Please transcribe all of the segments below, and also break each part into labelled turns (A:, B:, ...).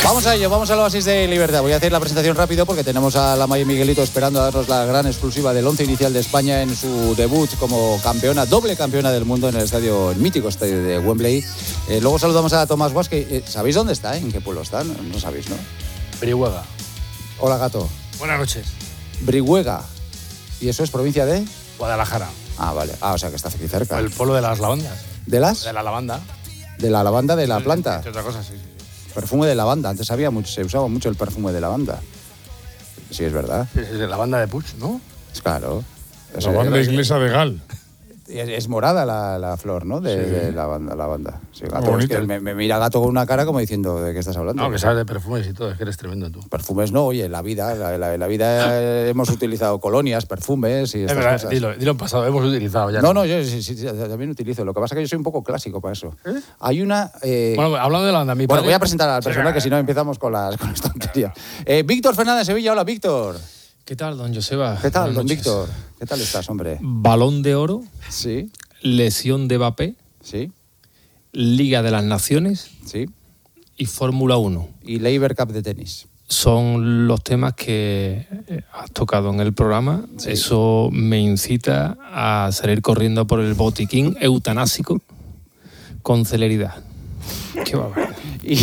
A: Vamos a ello, vamos al Oasis de Libertad. Voy a hacer la presentación rápido porque tenemos a la May Miguelito esperando a darnos la gran exclusiva del 11 inicial de España en su debut como campeona, doble campeona del mundo en el mítico estadio de Wembley. Luego saludamos a Tomás Guas, que ¿sabéis dónde está? ¿En qué pueblo está? No sabéis, ¿no?
B: Brihuega.
A: Hola, gato.
B: Buenas noches.
A: Brihuega. ¿Y eso es provincia de?
B: Guadalajara.
A: Ah, vale. Ah, o sea que está aquí cerca.
B: El pueblo de las lavandas.
A: ¿De las?
B: De la lavanda.
A: De la lavanda de la planta.
B: Entre otras cosas, sí.
A: Perfume de lavanda. Antes se usaba mucho el perfume de lavanda. Sí, es verdad.
B: Es de la banda de Puig, ¿no?
A: Claro.
C: La banda inglesa de Gal.
A: Es morada la flor, ¿no? De la banda. Sí, gato,
C: Muy
A: es que
C: bonita.
A: me mira Gato con una cara como diciendo, ¿de qué estás hablando?
B: No, que sabes de perfumes y todo, es que eres tremendo tú.
A: Perfumes no, oye, la vida hemos utilizado colonias, perfumes y
B: Es
A: estas
B: verdad,
A: cosas.
B: dilo en pasado, hemos utilizado ya.
A: No, yo sí, también utilizo. Lo que pasa es que yo soy un poco clásico para eso. Hay una...
B: Bueno, hablando de la banda, mi
A: Bueno,
B: padre...
A: voy a presentar al personal, que si no empezamos con las tonterías. Víctor Fernández Sevilla, hola Víctor.
D: ¿Qué tal, don Joseba?
A: ¿Qué tal,
D: Buenas
A: don
D: noches.
A: Víctor? ¿Qué tal estás, hombre?
D: Balón de oro,
A: Sí,
D: lesión de Mbappé,
A: sí,
D: Liga de las Naciones
A: sí.
D: y Fórmula 1.
A: Y Labour Cup de tenis.
D: Son los temas que has tocado en el programa.
A: Sí.
D: Eso me incita a salir corriendo por el botiquín eutanásico con celeridad. Qué barbaridad.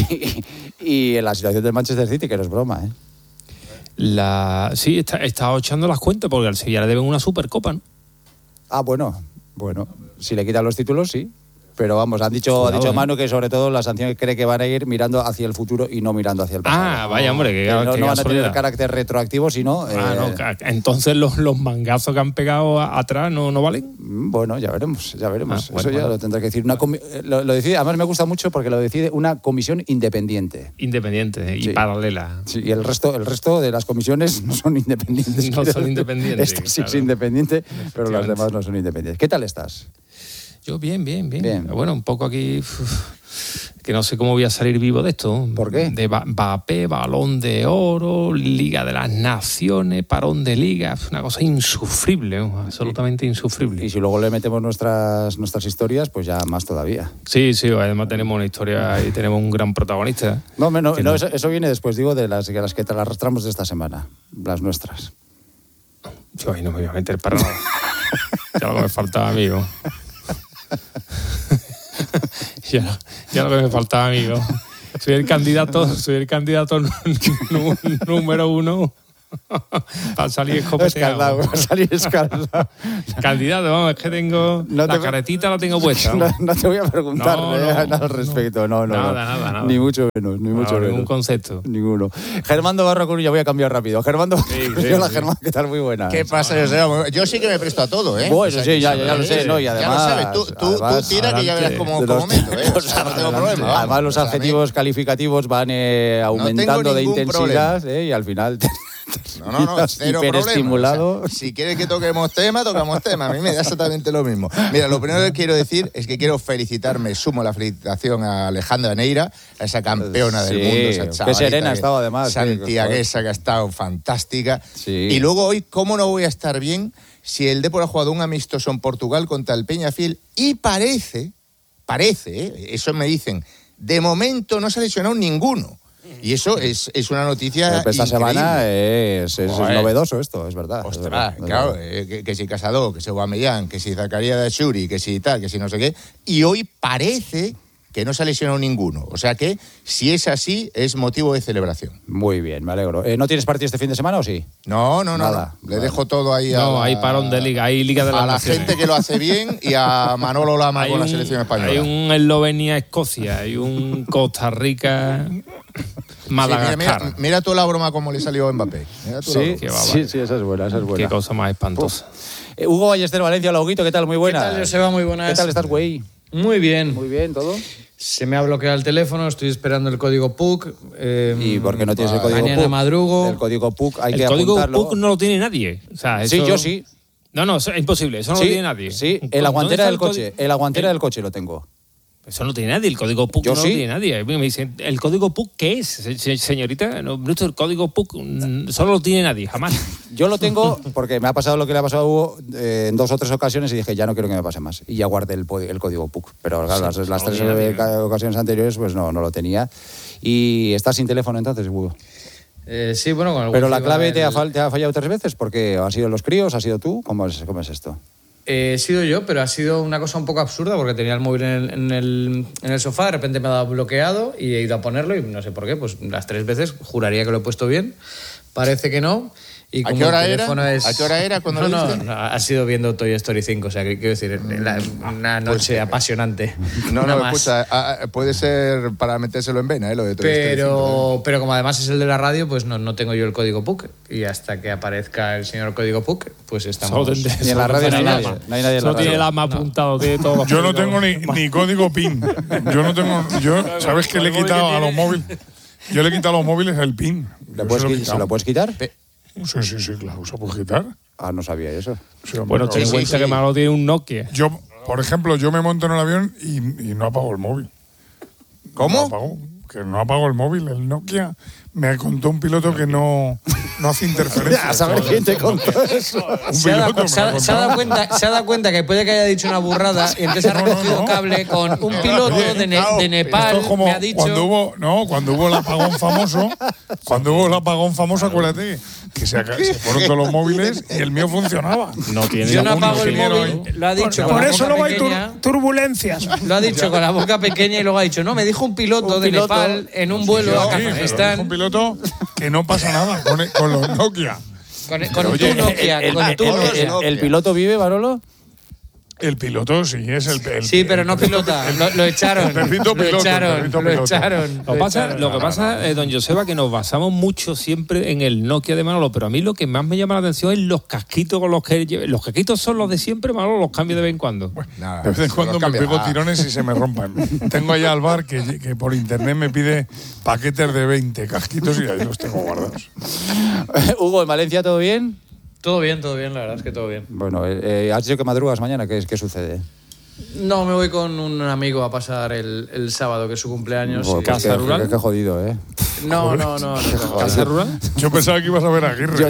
A: Y en la situación del Manchester City, que no es broma, ¿eh?
D: Sí, he estado echando las cuentas porque al Sevilla le deben una Supercopa, ¿no?
A: Ah, bueno. Si le quitan los títulos, sí. Pero vamos, ha dicho Manu que sobre todo las sanciones cree que van a ir mirando hacia el futuro y no mirando hacia el pasado.
D: Ah, vaya, hombre,
A: que
D: qué
A: no van a tener
D: casualidad.
A: carácter retroactivo, sino...
D: No, entonces los mangazos que han pegado atrás no valen.
A: Bueno, ya veremos.
D: Bueno,
A: Eso ya lo tendrá que decir. Lo decide, además me gusta mucho porque lo decide una comisión independiente.
D: Independiente y
A: Sí.
D: paralela.
A: Sí, y el resto de las comisiones no son independientes.
D: No son independientes,
A: Esta sí
D: claro.
A: es independiente, pero las
D: Efectivamente.
A: demás no son independientes. ¿Qué tal estás?
D: Yo bien.
A: Bien.
D: Bueno, un poco aquí, que no sé cómo voy a salir vivo de esto.
A: ¿Por qué?
D: De Mbappé, Balón de Oro, Liga de las Naciones, parón de Liga. Es una cosa insufrible, absolutamente insufrible.
A: Y si luego le metemos nuestras historias, pues ya más todavía.
D: Sí, además tenemos una historia y tenemos un gran protagonista.
A: No, eso viene después, digo, de las que te las arrastramos de esta semana, las nuestras.
D: Yo ahí no me voy a meter para nada. Ya lo que me faltaba, amigo. ya lo que me faltaba, amigo. Soy el candidato número 1 para salir escopeteado.
A: Va a salir escaldado.
D: Candidato, vamos, es que tengo... La caretita la tengo puesta.
A: No te voy a preguntar nada al respecto. No.
D: Nada.
A: Ni mucho menos.
D: Ningún concepto.
A: Ninguno. Germando Barro Coruña, voy a cambiar rápido. Germando, hola Germán, ¿qué tal? Muy buena.
E: ¿Qué pasa, Joseba? Yo sí que me presto a todo, ¿eh?
A: Bueno, sí, ya lo sé, ¿no? Y además...
E: Ya lo sabes, tú tira que ya verás cómo meto, ¿eh? O sea, no tengo problema. Vamos.
A: Además, los adjetivos calificativos van aumentando de intensidad y al final...
E: No, cero
A: hiperestimulado.
E: problema. O sea, si quieres que toquemos tema. A mí me da exactamente lo mismo. Mira, lo primero que quiero decir es que quiero felicitarme, sumo la felicitación a Alejandra Neira, a esa campeona del mundo, esa chavalita.
A: Qué serena ha estado además.
E: Santiaguesa, que ha estado fantástica.
A: Sí.
E: Y luego hoy, ¿cómo no voy a estar bien si el Depor ha jugado un amistoso en Portugal contra el Peñafiel y parece, eso me dicen, de momento no se ha lesionado ninguno. Y eso es una noticia
A: esta
E: increíble.
A: semana es novedoso esto, es verdad.
E: Ostras, claro, que si Casado, que si Aubameyang, que si Zakaria de Shuri, que si tal, que si no sé qué. Y hoy parece que no se ha lesionado ninguno. O sea que, si es así, es motivo de celebración.
A: Muy bien, me alegro. ¿No tienes partido este fin de semana o sí?
E: No.
A: Nada.
E: Le dejo todo ahí
D: hay parón de Liga, hay Liga de las
E: a la
D: Naciones.
E: gente que lo hace bien y a Manolo Lama con la selección española.
D: Hay un Eslovenia-Escocia, hay un Costa Rica... Madagascar.
E: Sí, mira tú la broma como le salió a Mbappé.
A: Sí, esa es buena.
D: Qué cosa más espantosa.
A: Hugo Ballester Valencia, hola Huguito, ¿qué tal? Muy buena.
F: ¿Qué tal, Joseba? Muy buenas.
A: ¿Qué tal estás, güey?
F: Muy bien.
A: Muy bien, ¿todo?
F: Se me ha bloqueado el teléfono, estoy esperando el código PUC.
A: ¿Y por qué no tienes el código PUC?
F: Mañana madrugo.
A: El código PUC hay
D: el
A: que
D: código
A: apuntarlo.
D: PUC no lo tiene nadie. O sea,
A: Sí,
D: eso...
A: yo sí.
D: No, es imposible, eso no lo tiene nadie.
A: Sí, en la guantera del coche. En la guantera del coche lo tengo.
D: Eso no tiene nadie, el código PUC
A: Yo
D: no
A: sí.
D: lo tiene nadie. Me dicen, ¿el código PUC qué es? Señorita, no, el código PUC solo lo tiene nadie, jamás.
A: Yo lo tengo porque me ha pasado lo que le ha pasado a Hugo en 2 o 3 ocasiones y dije, ya no quiero que me pase más. Y ya guardé el código PUC. Pero claro,
D: Sí,
A: las
D: no
A: 3
D: tiene
A: ocasiones anteriores pues no lo tenía. Y estás sin teléfono entonces, Hugo.
F: Sí, bueno, con el
A: Pero
F: wifi
A: la clave
F: va
A: te ha fallado 3 veces porque han sido los críos, has sido tú. ¿Cómo es esto?
F: He sido yo, pero ha sido una cosa un poco absurda porque tenía el móvil en el sofá, de repente me ha dado bloqueado y he ido a ponerlo y no sé por qué, pues las 3 veces juraría que lo he puesto bien, parece que no. Y
E: ¿A
F: como
E: qué hora
F: el
E: era?
F: teléfono es-
E: ¿A qué hora era cuando
F: no,
E: lo
F: no,
E: viste?
F: no, ha sido viendo Toy Story 5, o sea, que quiero decir, una noche apasionante.
E: No,
F: Una
E: no,
F: más.
E: escucha, puede ser para metérselo en vena, lo de Toy Story 5,
F: Pero como además es el de la radio, pues no tengo yo el código PUC. Y hasta que aparezca el señor código PUC, pues estamos...
D: Solo tendré-
A: Ni en la radio no hay nadie. No hay nadie en la
D: Solo tiene el
A: radio.
D: ama apuntado, tiene todos los
C: Yo no
D: códigos.
C: tengo ni código PIN. Yo no tengo. ¿Sabes qué le he quitado a los móviles? Yo le he quitado a los móviles el PIN. Yo
A: ¿Se lo puedes quitar?
C: Sí, claro, ¿se puede quitar?
A: Ah, no sabía eso.
C: Sí, hombre,
D: Bueno,
C: claro.
D: ten en cuenta que Manolo tiene un Nokia.
C: Yo, por ejemplo, yo me monto en el avión y no apago el móvil.
E: ¿Cómo?
C: Que no apago el móvil. El Nokia me contó un piloto que no hace interferencia.
A: A saber quién te contó eso.
C: Un
F: Se ha, dado,
C: piloto me
F: se ha-
C: lo
F: se ha dado
C: contó.
F: se ha dado cuenta que puede que haya dicho una burrada y entonces ha recogido cable con un piloto de Nepal.
C: Esto es como
F: Me ha dicho.
C: cuando hubo el apagón famoso. Cuando hubo el apagón famoso, acuérdate que se fueron todos los móviles y el mío funcionaba.
D: No tiene
F: Yo no
C: algún
F: apago el
C: ingeniero
F: móvil, lo ha dicho con
G: Por
F: la
G: eso
F: boca
G: luego hay
F: pequeña.
G: turbulencias.
F: Lo ha dicho con la boca pequeña y luego ha dicho, no, me dijo un piloto de Nepal en un vuelo a
C: Sí, pero
F: Kazajistán
C: es un piloto que no pasa nada con los Nokia.
F: con tu Nokia, con tu Nokia.
A: ¿El piloto vive, Barolo?
C: El piloto sí es el
F: Sí, pero no pilota, lo echaron.
C: El perrito
F: Lo
C: piloto,
F: echaron,
C: el perrito
F: lo
C: piloto.
F: echaron.
D: Lo que pasa, don Joseba, que nos basamos mucho siempre en el Nokia de Manolo, pero a mí lo que más me llama la atención es los casquitos con los que lleva. Los casquitos son los de siempre, Manolo, los cambio de vez en cuando.
E: Nada,
C: De vez en
E: se
C: cuando
E: los
C: me
E: cambia.
C: pego tirones y se me rompan. Tengo allá al bar que por internet me pide paquetes de 20 casquitos y ahí los tengo guardados.
A: Hugo, ¿en Valencia todo bien?
F: Todo bien, la verdad es que todo bien.
A: Bueno, has dicho que madrugas mañana. ¿Qué sucede?
F: No, me voy con un amigo a pasar el sábado, que es su cumpleaños.
A: Joder,
F: y-
A: pues
D: ¿Casa rural?
A: qué jodido, ¿eh?
F: No.
D: ¿Casa rural?
C: Yo pensaba que ibas a ver a Aguirre.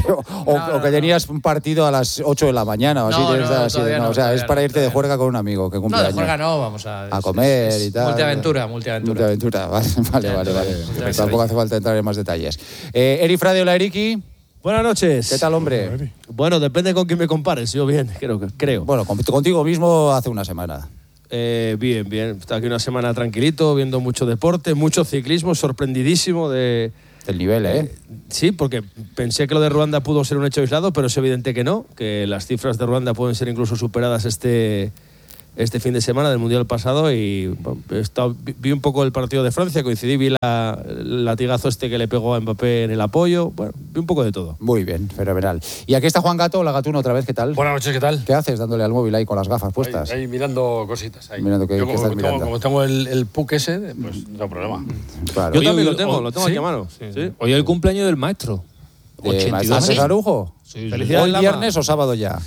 A: O que tenías un partido a las 8 de la mañana o así.
F: No,
A: tienes
F: no,
A: así,
F: todavía no,
A: o sea,
F: todavía
A: es para
F: no,
A: irte de
F: todavía
A: juerga con un amigo que cumple
F: No, de
A: años.
F: juerga no, vamos a
A: comer y tal.
F: Multiaventura.
A: Multiaventura, vale. Pues tampoco hace falta entrar en más detalles. Eri Frade, hola Eriki.
H: Buenas noches.
A: ¿Qué tal, hombre?
H: Bueno, depende con quién me compares. Yo bien, creo.
A: Bueno, contigo mismo hace una semana.
H: Bien. Está aquí una semana tranquilito, viendo mucho deporte, mucho ciclismo, sorprendidísimo de...
A: Del nivel, ¿eh?
H: Sí, porque pensé que lo de Ruanda pudo ser un hecho aislado, pero es evidente que no, que las cifras de Ruanda pueden ser incluso superadas este fin de semana del Mundial pasado y bueno, vi un poco el partido de Francia, coincidí, vi el latigazo que le pegó a Mbappé en el apoyo, bueno, vi un poco de todo.
A: Muy bien, fenomenal. Y aquí está Juan Gato, la Gatuno otra vez, ¿qué tal?
B: Buenas noches, ¿qué tal?
A: ¿Qué haces dándole al móvil ahí con las gafas puestas?
B: Ahí mirando cositas. Ahí.
A: Mirando qué
B: Yo
A: estás mirando.
B: Como tengo el PUC ese, pues no tengo problema.
A: Claro.
H: Yo
D: Oye,
H: también
D: hoy-
H: lo tengo
D: ¿sí?
H: aquí a mano. Sí.
D: Hoy es el cumpleaños del maestro.
A: ¿De
D: 82
A: Maestro
D: años.
A: Arujo?
D: Sí.
H: Felicidades,
A: ¿Hoy
H: Lama.
A: viernes o sábado ya?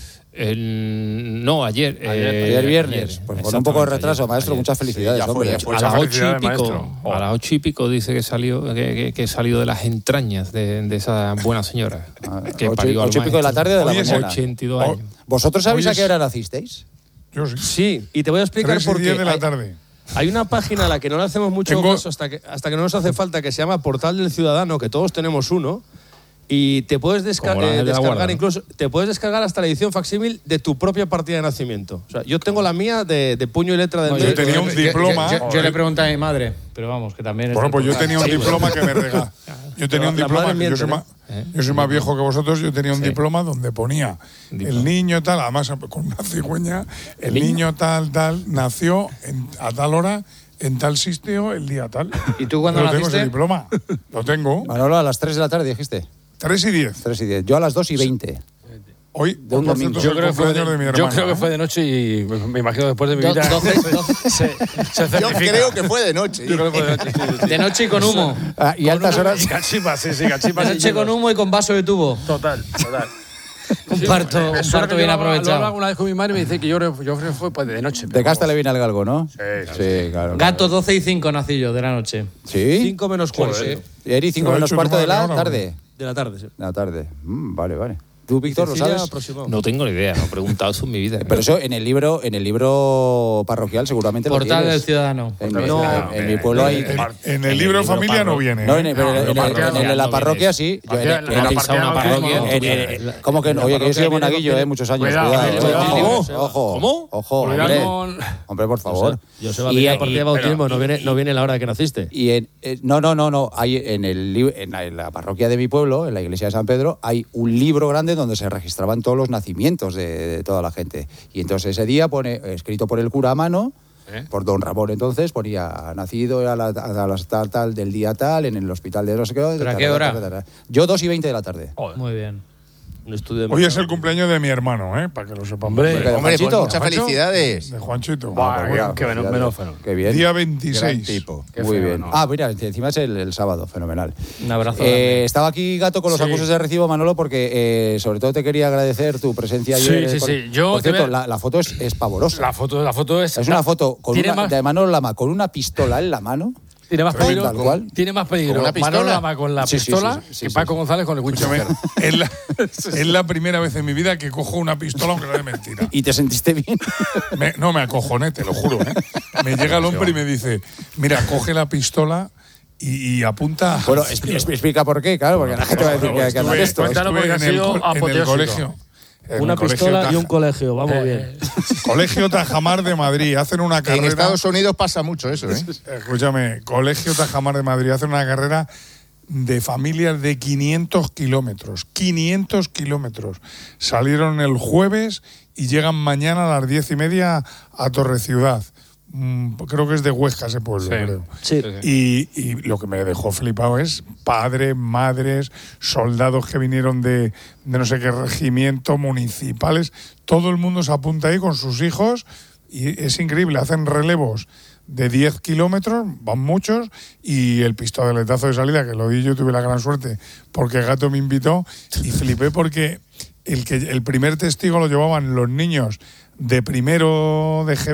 D: No, ayer.
A: Ayer viernes. Pues con un poco de
D: exactamente,
A: retraso,
D: ayer.
A: maestro. Muchas felicidades,
E: ya fue,
A: hombre.
E: ya fue.
D: A
C: Muchas
D: las 8 y
C: felicidades,
D: pico.
C: maestro.
D: A las 8 y pico dice que salió de las entrañas de esa buena señora. Que parió al
A: 8 y pico de la
D: maestro.
A: tarde o de la
C: Oye,
A: mañana.
D: 82 años.
A: ¿Vosotros sabéis
C: Hoy
A: a
C: es-
A: qué hora nacisteis?
C: Yo sí.
H: Sí, y te voy a explicar
C: 3 y
H: por
C: 10
H: qué.
C: de la tarde.
H: Hay una página a la que no le hacemos mucho
C: Tengo-
H: caso hasta que no nos hace falta, que se llama Portal del Ciudadano, que todos tenemos uno, y te puedes
D: Como la de la
H: descargar
D: Guardia, ¿no?
H: incluso, te puedes descargar hasta la edición facsímil de tu propia partida de nacimiento. O sea, yo tengo la mía de puño y letra del
C: yo
H: dedo.
C: tenía un diploma.
F: Yo le pregunté a mi madre, pero vamos, que también es...
C: Bueno, pues yo tenía un diploma que me regaló. Yo tenía un
H: La
C: diploma,
H: madre miente,
C: yo soy
H: ¿no?
C: más, yo soy más viejo que vosotros, yo tenía un diploma donde ponía el niño tal, además con una cigüeña, el niño tal, nació a tal hora, en tal sitio, el día tal.
F: ¿Y tú cuándo
C: Yo tengo
F: naciste?
C: ese diploma, lo tengo.
A: Manolo, a las 3 de la tarde dijiste.
C: 3 y 10.
A: 3 y 10. Yo a las 2 y 20.
C: Hoy,
A: un
C: por
A: domingo.
C: cierto, es
B: Yo
C: el
B: creo, que fue
C: cumpleaños de mi
B: de,
C: hermana.
B: yo creo que fue de noche y me imagino después de mi vida.
F: 12.
B: se
E: Yo
B: certifica.
E: creo que fue de noche.
B: Yo creo que fue de noche. Sí.
F: De noche y con humo.
A: Y altas horas.
B: Y cachipas, sí, cachipas.
F: De noche con humo y con vaso de tubo.
B: Total.
F: Un parto bien
B: Lo
F: aprovechado.
B: hago alguna vez con mi madre y me dice que yo fue de noche.
A: De casta le viene al galgo, ¿no?
B: Sí,
A: claro.
F: Gato 12 y 5 nací yo de la noche.
A: ¿Sí?
H: 5 menos 4.
A: Y Eri, 5
C: Lo ha
A: menos
C: hecho tu
A: cuarto de
C: madre
A: la
C: ahora,
A: tarde.
H: De la tarde, sí.
A: De la tarde. Vale. ¿Tú, Víctor, lo
H: Cecilia,
A: sabes?
H: aproximado.
D: No tengo ni idea, no he preguntado eso en mi vida.
A: Pero eso en el libro parroquial seguramente lo
F: Portal
A: tienes.
F: del Ciudadano.
A: En mi pueblo hay...
C: En el libro de familia no viene.
A: No,
C: ¿eh?
A: en la parroquia sí. Yo
B: En la
D: pisado una parroquia.
A: ¿Cómo que no? Oye, que yo he sido monaguillo, muchos años.
B: Cuidado.
A: Ojo,
B: Cuidado.
A: hombre, por favor.
H: Joseba venía a partir de bautismo, no viene la hora de que naciste.
A: Y no. Hay en la parroquia de mi pueblo, en la iglesia de San Pedro, hay un libro grande donde se registraban todos los nacimientos de toda la gente. Y entonces ese día pone, escrito por el cura a mano, por don Ramón entonces, ponía nacido a las tal del día tal, en el hospital de no sé qué.
F: ¿Pero a qué hora?
A: Yo 2:20 de la tarde.
F: Muy bien.
H: Un estudio de
C: Hoy es el cumpleaños de mi hermano, para que lo sepamos.
B: Hombre.
A: ¿De
E: Hombre, pues
A: Juanchito?
E: muchas felicidades.
C: De Juanchito.
B: Qué fenómeno.
A: Qué bien.
C: Día
E: Gran
C: 26.
E: tipo.
A: Muy bien. Mira, encima es el sábado, fenomenal.
F: Un abrazo grande.
A: Estaba aquí, Gato, con los acusos de recibo, Manolo, porque sobre todo te quería agradecer tu presencia ayer.
B: Sí.
A: Por cierto, la foto es pavorosa.
B: La foto es...
A: Es una foto de Manolo Lama con una pistola en la mano.
B: Tiene más peligro.
A: Tal cual.
B: Tiene más peligro.
E: ¿Con una pistola?
B: Manolo Lama con la pistola que Paco González con el Winchester.
C: Es la primera vez en mi vida que cojo una pistola, aunque no es mentira.
A: ¿Y te sentiste bien?
C: No, me acojoné, te lo juro. Me llega el hombre y me dice, mira, coge la pistola y apunta.
A: Bueno, explica por qué, claro, porque la gente va a decir que anda de esto.
B: Cuéntanos porque ha
C: en el
B: sido
C: en el
B: apoteósico.
C: colegio.
H: Una pistola y un colegio, vamos bien.
C: Colegio Tajamar de Madrid, hacen una
E: En
C: carrera.
E: Estados Unidos pasa mucho eso, ¿eh?
C: Escúchame, Colegio Tajamar de Madrid, hacen una carrera de familias de 500 kilómetros. 500 kilómetros. Salieron el jueves y llegan mañana a las 10:30 a Torreciudad. Creo que es de Huesca ese pueblo, creo.
H: Sí.
C: Y lo que me dejó flipado es padres, madres, soldados que vinieron de no sé qué regimiento, municipales. Todo el mundo se apunta ahí con sus hijos y es increíble. Hacen relevos de 10 kilómetros, van muchos, y el pistoletazo de salida, que lo di yo, tuve la gran suerte, porque Gato me invitó y flipé porque el primer testigo lo llevaban los niños de primero de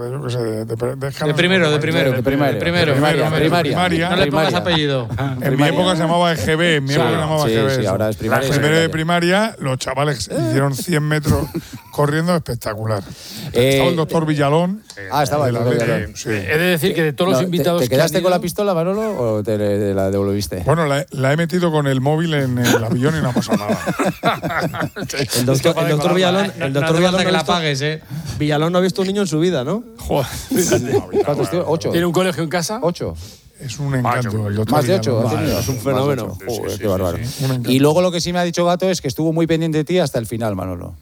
C: primaria.
F: No le pongas apellido.
C: En mi época se llamaba EGB, en mi época se llamaba EGB.
A: Sí, ahora es primaria.
C: Primero de primaria, los chavales hicieron 100 metros corriendo, espectacular. Estaba el doctor Villalón.
A: Estaba el doctor Villalón.
C: Sí.
B: He de decir que de todos los invitados
A: ¿Te quedaste
B: que han
A: con la
B: ido-
A: pistola, Manolo, o te la devolviste?
C: Bueno, la he metido con el móvil en el avión y no ha pasado nada.
H: El doctor Villalón,
F: No hace falta que la pagues, ¿eh?
H: Villalón no ha visto un niño en su vida, ¿no?
A: ¿Cuántos tíos? 8.
B: ¿Tiene un colegio en casa?
A: 8.
C: Es un encanto. El doctor
A: Más de 8.
C: Villalón.
H: Es un fenómeno.
A: Más de 8. Joder, qué bárbaro.
C: Un encanto.
A: Y luego lo que sí me ha dicho Gato es que estuvo muy pendiente de ti hasta el final, Manolo.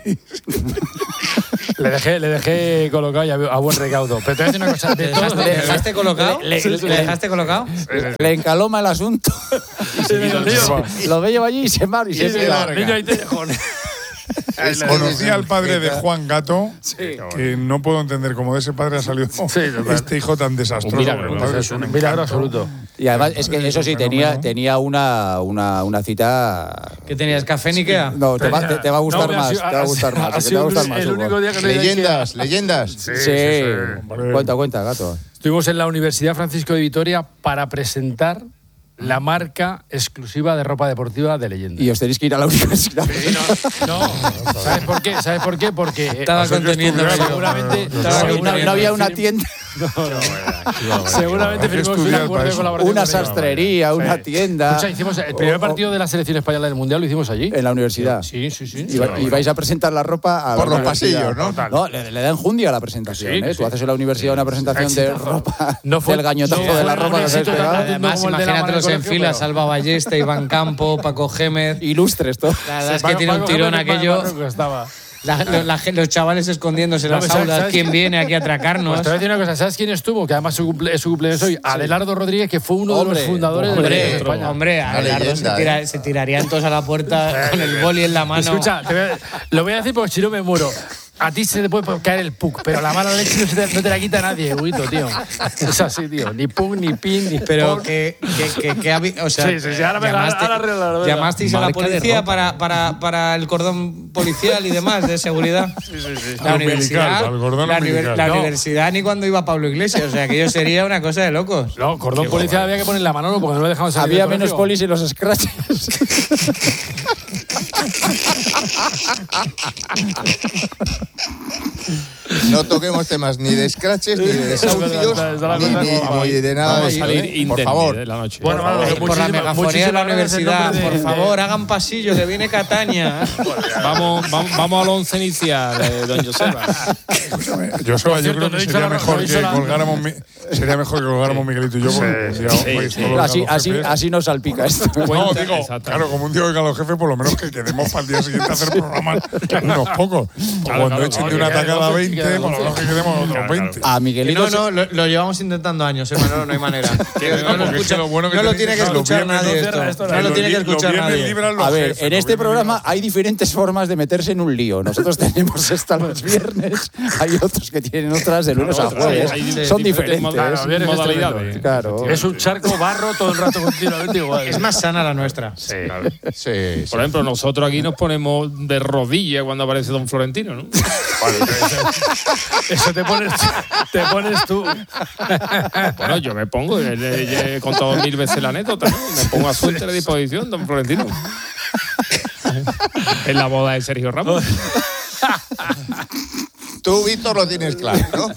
B: Le dejé colocado y a buen recaudo. Pero te voy a decir una cosa. De todos,
F: ¿Le dejaste colocado?
B: Le-
F: ¿Le dejaste colocado?
A: Le encaloma el asunto. Lo ve allí y se va y se pega.
B: Niño, ahí te dejo.
C: Conocí al padre de Juan Gato, que no puedo entender cómo de ese padre ha salido
B: total.
C: este hijo tan desastroso.
D: Un milagro,
C: El
D: ¿no?
C: padre
B: Es un milagro absoluto.
A: Y además es que eso sí, tenía una cita.
F: ¿Qué tenías? ¿Café en Ikea?
A: No, te va a gustar
B: No,
A: más.
B: ha
A: Te va a gustar más.
B: ha
A: Te
B: sido
A: va a gustar más.
B: el
A: Hugo.
B: único día que no he ido a
E: Leyendas, leyendas.
A: Sí.
C: Hombre.
A: Cuenta, Gato.
B: Estuvimos en la Universidad Francisco de Vitoria para presentar la marca exclusiva de ropa deportiva de Leyenda.
A: Y os tenéis que ir a la universidad.
B: No, ¿sabes por qué? ¿Sabes por qué? Porque
F: Estaba conteniendo.
B: seguramente
A: No había una tienda,
B: seguramente firmamos un
C: estudiar
B: acuerdo
C: para
B: de
C: eso.
B: colaboración.
A: una
B: con ellos.
A: sastrería, una tienda.
B: Escucha, hicimos el primer partido de la selección española del Mundial, lo hicimos allí.
A: En la universidad.
B: Sí.
A: Y vais a presentar la ropa a la
E: Por los
A: universidad.
E: pasillos, ¿no?
A: No, le da enjundia a la presentación.
B: Sí,
A: ¿eh?
B: sí.
A: Tú haces en la universidad una presentación de
B: Exitazo.
A: ropa,
B: No fue-
A: del gañotazo
B: no
A: de la
B: fue
A: ropa
B: un
A: que se
B: éxito tan
A: pegado.
B: grande.
F: Además,
B: como el de la
F: imagínatelos
B: mano
F: en
B: del
F: fila.
B: colegio,
F: Salva Ballesta, Iván Campo, Paco Gémez.
A: Ilustres, todo.
F: La verdad es que tiene un tirón aquello. Los chavales escondiéndose en
B: No,
F: las
B: ¿sabes-
F: aulas.
B: sabes
F: ¿Quién
B: qué?
F: viene aquí a
B: Pues
F: atracarnos?
B: te voy a decir una cosa, ¿sabes quién estuvo? Que además es su cumpleaños hoy. Adelardo Rodríguez, que fue uno de
A: Hombre,
B: los fundadores de la
F: Hombre,
B: Selección España.
F: hombre, Abelardo
E: leyenda,
F: se tirarían todos a la puerta con el boli en la mano.
B: Escucha, lo voy a decir porque si no me muero. a ti se te puede caer el puck, pero la mala leche no te la quita nadie, Huguito, tío. Es así, tío. Ni puck, ni pin, ni
F: Pero
B: puck.
F: o sea,
B: Sí, ahora
F: llamasteis a la
D: Marca de
F: policía
D: ropa.
F: para el cordón policial y demás de seguridad. La
C: Al umbilical, al cordón umbilical.
F: la
C: No.
F: universidad ni cuando iba Pablo Iglesias, o sea, que yo sería una cosa de locos.
B: No, cordón policial había que ponerle a Manolo porque no le dejaban salir.
A: Había
B: del
A: menos
B: colegio.
A: polis y los scratches.
E: No toquemos temas ni de scratches, ni de desahucios, ni de nada
D: Vamos
E: de
D: a
E: eso,
D: salir
E: Por
D: indemnes
E: favor.
D: de la noche.
B: Bueno, Manolo,
F: Por la megafonía de la
B: muchísimas gracias en
F: universidad,
B: nombre de-
F: por favor, hagan pasillo, que viene Cataña.
D: Vamos al once inicial, don Joseba.
C: Escúchame, Joseba, yo creo que sería mejor que colgáramos Miguelito y yo. Porque un día oigáis todos los
A: Así
C: jefes.
A: así nos salpica esto.
C: No, digo,
D: Exacto.
C: claro, como un día oiga a los jefes, por lo menos que quedemos para el día siguiente a hacer programas unos pocos. Cuando echen de una tacada 20, por lo menos que quedemos otros 20.
A: A Miguelito.
F: No, lo llevamos intentando años, Manolo, no hay manera.
C: No, porque es que lo bueno que
F: no lo
C: tenéis
F: tiene que
C: es que los
F: escuchar
C: viernes
F: nadie
C: no
F: esto.
B: esto,
F: No lo tiene que
C: Los
F: escuchar
C: viernes
F: nadie.
C: libran los
A: A ver,
C: jefes,
A: en
C: los
A: este
C: viernes
A: programa
C: libran.
A: hay diferentes formas de meterse en un lío. Nosotros tenemos esta los viernes, hay otros que tienen otras de lunes a jueves. Son diferentes.
B: Claro, viernes es
D: modalidades.
B: tremendo.
A: Claro.
B: Es un charco barro todo el rato continuamente igual.
F: Es más sana la nuestra.
B: Sí.
E: Sí, sí.
D: Por ejemplo, nosotros aquí nos ponemos de rodillas cuando aparece don Florentino, ¿no?
B: Eso te pones tú.
D: Bueno, yo me pongo, he contado 1000 veces la anécdota, ¿no? Me pongo a su entera disposición, don Florentino. En la boda de Sergio Ramos.
E: Tú, Víctor, lo tienes claro, ¿no?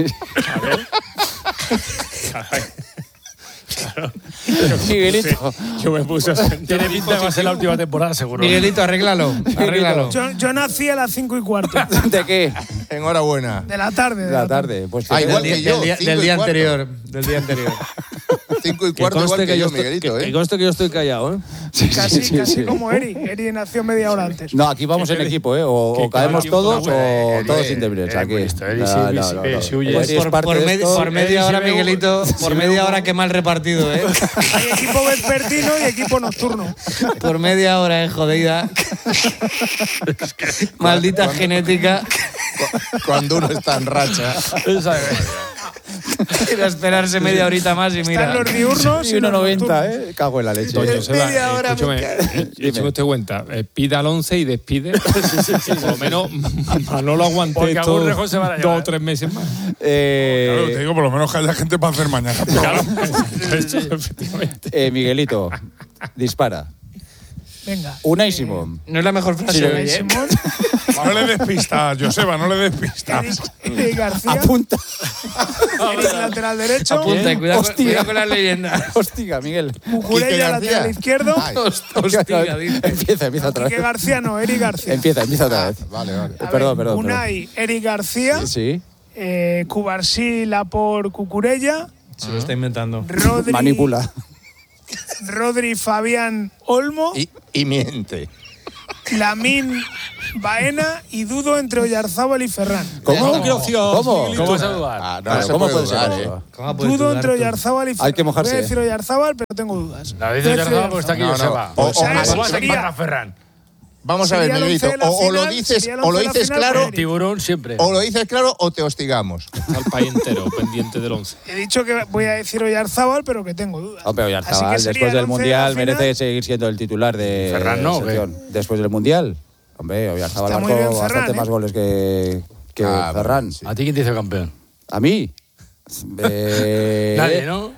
A: Miguelito.
D: Yo me puse a sentir.
B: Tiene pinta de que va a ser la última temporada, seguro.
F: Miguelito, arréglalo.
G: Yo nací a las 5:15
A: ¿De qué?
E: Enhorabuena.
G: de la tarde.
A: De la tarde. Pues
E: Ah, igual
A: que
E: que yo.
F: Del día anterior. Del día anterior.
E: 5 y
H: Que
E: cuarto igual
H: conste
E: que yo,
H: estoy-
E: Miguelito,
H: que
E: ¿eh?
H: conste que yo estoy callado, ¿eh?
G: Casi como Eri. Eri nació media hora antes.
A: No, aquí vamos en equipo, ¿eh? O caemos todos o todos indemnes. Aquí.
F: Por media hora, Miguelito, por media hora qué mal repartido, ¿eh?
G: Hay equipo vespertino y equipo nocturno.
F: Por media hora, jodida. Maldita genética.
E: Cuando uno está en racha.
F: Era esperarse media horita más y mira.
G: Están los diurnos
A: Y
G: y los
A: 1,90,
G: nocturnos.
A: ¿eh? Cago en la leche.
D: Doña Joseba,
F: media hora
D: escúchame, écheme usted cuenta, pida al 11 y despide. Y por lo menos Manolo aguante
B: Porque
D: esto
B: algún rejón se van a llevar.
D: 2 o 3 meses más.
C: Claro, te digo, por lo menos que haya gente para hacer mañana.
D: Efectivamente.
A: Miguelito, dispara.
G: Venga.
A: Unai Simón.
F: No es la mejor frase
A: Sí,
F: de hoy, ¿eh?
G: Simón,
C: No le des pistas, Joseba, no le des pistas.
G: Eric García,
A: Apunta.
G: Eric lateral derecho,
F: Apunta y cuidado,
A: Hostia.
F: cuidado con las leyendas.
A: Hostia, Miguel.
G: Cucurella lateral izquierdo,
E: Ay,
F: Hostia, dice.
A: Empieza otra
G: Quique
A: vez.
G: García no, Eric García.
A: Empieza otra vez.
E: vale.
G: A ver,
A: Perdón.
G: Unai, Eric García,
A: Sí.
G: Cubarsí, Lapor, Cucurella,
F: Se lo está inventando.
G: Rodri,
A: Manipula.
G: Rodri, Fabián, Olmo,
E: Y miente.
G: Lamín, Baena y Dudo entre Oyarzábal y Ferran.
A: ¿Cómo?
D: Gracias,
A: ¿Cómo?
B: ¿Cómo vas a dudar?
E: Ah, no,
A: Vale,
E: se
A: ¿Cómo
E: puede
A: puede
E: dudar,
A: ser
E: ¿eh?
A: eso?
F: ¿Cómo puedes
G: Dudo
F: dudar
G: entre
F: tú?
G: Oyarzábal y Ferran.
A: Hay que mojarse.
G: Voy a decir Oyarzábal, pero tengo dudas.
B: La dice
G: Voy a decir
B: Oyarzábal porque está aquí
E: No, no.
B: Joseba.
E: O
G: sea,
B: ¿Cómo vas a
G: sería-
B: quitar a Ferran?
E: Vamos a ver,
G: Sería el
E: Miguelito.
G: once de la
E: O lo
G: final,
E: dices,
G: sería el
E: o lo
G: once de la
E: dices
G: final
E: claro,
G: con Eric.
B: Tiburón siempre.
E: o lo dices claro o te hostigamos.
D: Está el país entero pendiente del 11.
G: He dicho que voy a decir Oyarzábal, pero que tengo dudas.
A: Hombre,
G: Así
A: Oyarzabal,
G: que sería
A: después
G: el
A: del
G: once de la
A: Mundial,
G: final.
A: merece seguir siendo el titular de
B: Ferran no,
A: sección. Después del Mundial. Hombre, Oyarzabal
G: Está muy bien
A: marcó
G: Ferran,
A: bastante más goles que
E: Ah,
A: Ferran.
E: sí.
B: ¿A ti quién te hizo campeón?
A: ¿A mí?
B: Nadie, ¿no?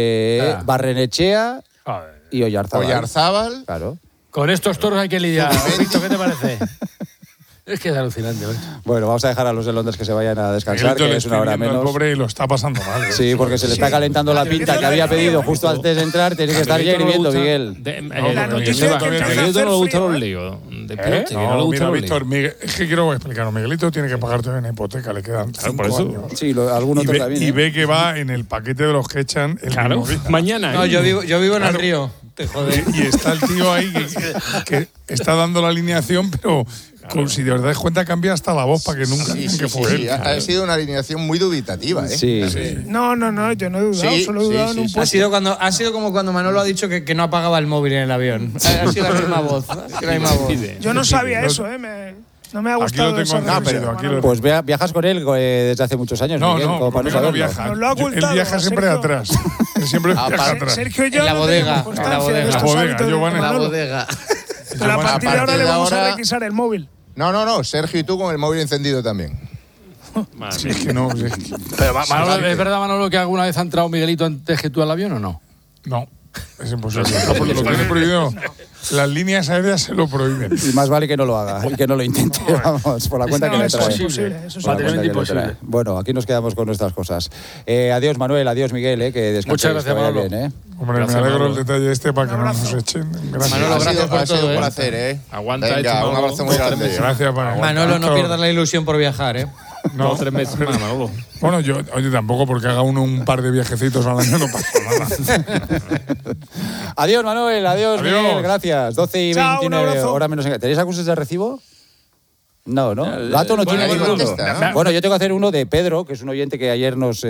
A: Barrenechea
B: Joder.
A: y Oyarzabal.
E: Oyarzábal.
A: Claro.
B: Con estos toros hay que lidiar. Víctor, ¿qué te parece? Es que es alucinante, ¿eh?
A: Bueno, vamos a dejar a los de Londres que se vayan a descansar,
C: Miguelito
A: que
C: le
A: es una
C: estoy
A: hora
C: viendo al
A: menos.
C: pobre y lo está pasando mal. ¿eh?
A: Sí, porque se le está calentando la pinta que había pedido justo antes de entrar. Tiene que estar ya hirviendo, Miguel.
G: La noticia
C: que
D: A
C: empieza a
D: Miguelito
G: hacer
D: no le gustan
G: frío,
D: los
G: ¿eh?
D: líos. De pelote, que no le
C: No,
D: gustan
C: mira,
D: los
C: Víctor,
D: líos.
C: es que quiero explicar. Miguelito tiene que pagar todavía una hipoteca, le quedan 5
D: por eso.
C: años.
A: Sí, algún otro también.
C: Y
A: ¿eh?
C: ve que va en el paquete de los que echan el
D: Claro,
C: mismo día.
D: mañana.
F: No,
D: ¿eh?
F: yo vivo en el río. Te jode.
C: Y está el tío ahí que está dando la alineación, pero si de verdad es cuenta cambia hasta la voz para que nunca digan que fue él.
E: Ha sido una alineación muy dubitativa, ¿eh?
A: Sí.
G: No, yo no he dudado,
E: Sí,
G: solo he dudado
E: sí,
G: en un
E: sí,
G: puesto.
F: Ha sido como cuando Manolo ha dicho que no apagaba el móvil en el avión. Ha sido la misma voz. Ha sido la misma voz.
G: Yo no sabía eso, ¿eh? No me ha
C: Aquí
G: gustado
C: lo tengo
G: esa
C: entendido,
G: reflexión,
C: aquí lo
G: Manolo.
A: Pues viajas con él desde hace muchos años,
C: No,
A: Miguel,
C: no,
A: como para no
C: porque no
A: saberlo.
C: viaja.
G: Nos lo ha
C: Él
G: ocultado,
C: viaja siempre de
G: Sergio.
C: atrás. Él siempre viaja atrás.
G: Sergio y yo
F: En la
G: no
F: bodega,
G: tenemos
F: en la
G: constancia de
F: bodega.
G: estos
C: La bodega,
G: hábitos de
C: Giovanni.
F: La
G: Manolo.
F: bodega.
G: Pero a partir de ahora le vamos a requisar el móvil.
E: No, Sergio y tú con el móvil encendido también.
C: Sí, es que no. Sí, es que-
B: Pero, Manolo, ¿es verdad, Manolo, que alguna vez ha entrado Miguelito antes que tú al avión o no?
C: no, es imposible. Lo tiene prohibido. Las líneas aéreas se lo prohíben.
A: Y más vale que no lo haga y que no lo intente, vamos, por la cuenta que le
G: eso
A: trae.
G: es imposible. Eso es
A: Por la cuenta que le
B: imposible.
A: trae. Bueno, aquí nos quedamos con nuestras cosas. Adiós, Manuel, adiós, Miguel, que descanséis.
B: Muchas gracias,
A: que vaya
B: Manolo.
A: bien,
C: Hombre,
B: Gracias,
C: me alegro
B: Manolo.
C: el detalle este para que
G: Un
C: no
G: abrazo.
C: nos echen. Gracias.
F: Manolo, gracias por
E: ha sido
F: todo,
E: un
F: ¿eh?
E: placer, ¿eh?
D: Aguanta
E: Venga,
D: esto,
E: un
D: Manolo.
E: abrazo muy grande.
C: Gracias, para
F: Manolo, no pierdas la ilusión por viajar, ¿eh?
C: No,
D: 3 meses más, Manolo.
C: Bueno, yo, oye, tampoco porque haga uno un par de viajecitos al año no pasa nada.
A: Adiós, Manuel, adiós,
C: Adiós.
A: Miguel, gracias. 12 y
G: Chao, un
A: 29,
G: abrazo.
A: hora menos. ¿Tenéis acuses de recibo? No, ¿no? Gato no tiene
E: bueno,
A: ninguno.
E: contesta, ¿no?
A: Bueno, yo tengo que hacer uno de Pedro, que es un oyente que ayer nos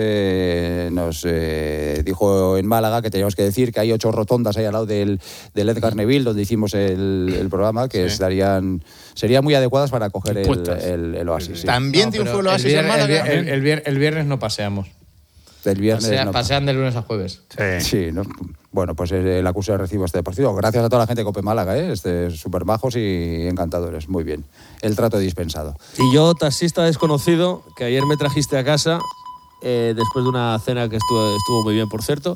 A: dijo en Málaga que teníamos que decir que hay 8 rotondas ahí al lado del Edgar Neville, donde hicimos el programa, que serían muy adecuadas para coger
D: Dispuestas.
A: el Oasis. Sí.
E: También
F: No,
E: triunfó
F: pero
E: el Oasis en Málaga.
F: el viernes no paseamos.
A: Del viernes. no.
F: Pasean de lunes a jueves.
A: Sí, ¿no? Bueno, pues el acuse de recibo este partido. Gracias a toda la gente de Cope Málaga, súper majos y encantadores. Muy bien. El trato dispensado.
H: Y yo, taxista desconocido, que ayer me trajiste a casa, después de una cena que estuvo muy bien, por cierto.